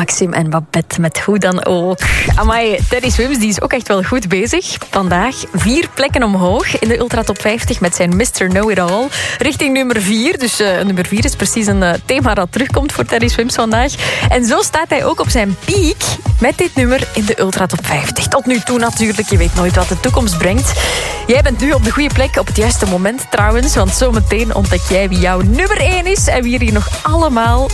Maxim en Babette met Hoe dan ook. Amai, Teddy Swims die is ook echt wel goed bezig. Vandaag 4 plekken omhoog in de Ultra Top 50 met zijn Mr. Know-It-All. Richting nummer 4. Dus nummer 4 is precies een thema dat terugkomt voor Teddy Swims vandaag. En zo staat hij ook op zijn piek met dit nummer in de Ultra Top 50. Tot nu toe natuurlijk, je weet nooit wat de toekomst brengt. Jij bent nu op de goede plek op het juiste moment trouwens. Want zometeen ontdek jij wie jouw nummer 1 is en wie er hier nog allemaal